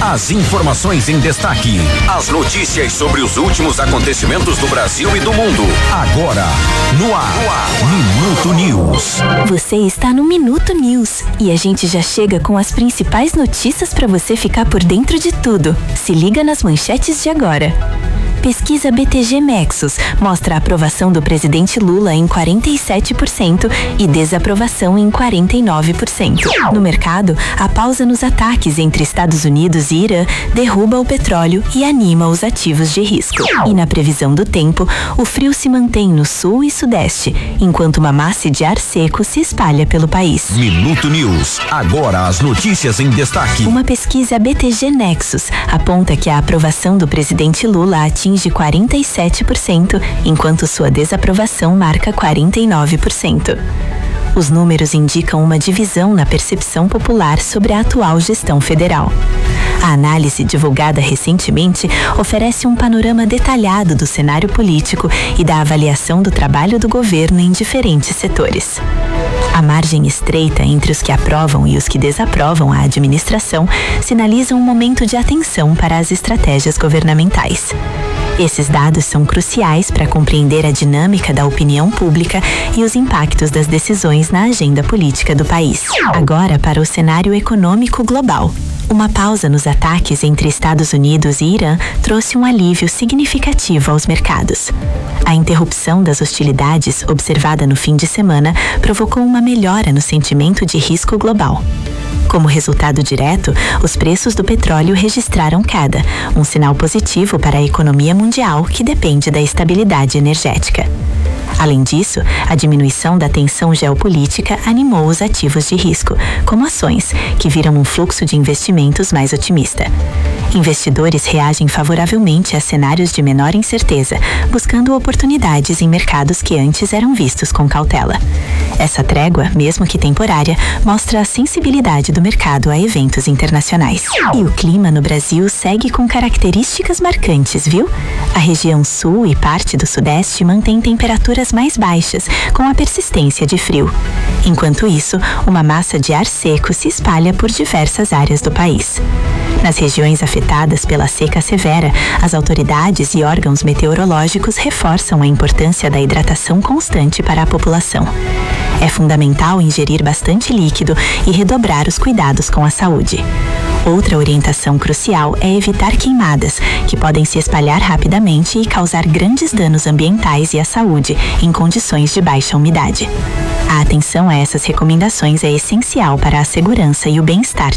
As informações em destaque. As notícias sobre os últimos acontecimentos do Brasil e do mundo. Agora, no ar. Minuto News. Você está no Minuto News e a gente já chega com as principais notícias para você ficar por dentro de tudo. Se liga nas manchetes de agora. Pesquisa BTG Nexus mostra a aprovação do presidente Lula em 47% e desaprovação em 49%. No mercado, a pausa nos ataques entre Estados Unidos e Irã derruba o petróleo e anima os ativos de risco. E na previsão do tempo, o frio se mantém no sul e sudeste, enquanto uma massa de ar seco se espalha pelo país. Minuto News. Agora as notícias em destaque. Uma pesquisa BTG Nexus aponta que a aprovação do presidente Lula atinge 47%, enquanto sua desaprovação marca 49%. Os números indicam uma divisão na percepção popular sobre a atual gestão federal. A análise divulgada recentemente oferece um panorama detalhado do cenário político e da avaliação do trabalho do governo em diferentes setores. A margem estreita entre os que aprovam e os que desaprovam a administração sinaliza um momento de atenção para as estratégias governamentais. Esses dados são cruciais para compreender a dinâmica da opinião pública e os impactos das decisões na agenda política do país. Agora para o cenário econômico global. Uma pausa nos ataques entre Estados Unidos e Irã trouxe um alívio significativo aos mercados. A interrupção das hostilidades observada no fim de semana provocou uma melhora no sentimento de risco global. Como resultado direto, os preços do petróleo registraram queda, um sinal positivo para a economia mundial que depende da estabilidade energética. Além disso, a diminuição da tensão geopolítica animou os ativos de risco, como ações, que viram um fluxo de investimentos mais otimista. Investidores reagem favoravelmente a cenários de menor incerteza, buscando oportunidades em mercados que antes eram vistos com cautela. Essa trégua, mesmo que temporária, mostra a sensibilidade do mercado a eventos internacionais. E o clima no Brasil segue com características marcantes, viu? A região sul e parte do sudeste mantém temperaturas mais baixas, com a persistência de frio. Enquanto isso, uma massa de ar seco se espalha por diversas áreas do país. Nas regiões afetadas pela seca severa, as autoridades e órgãos meteorológicos reforçam a importância da hidratação constante para a população. É fundamental ingerir bastante líquido e redobrar os cuidados com a saúde. Outra orientação crucial é evitar queimadas, que podem se espalhar rapidamente e causar grandes danos ambientais e à saúde em condições de baixa umidade. A atenção a essas recomendações é essencial para a segurança e o bem-estar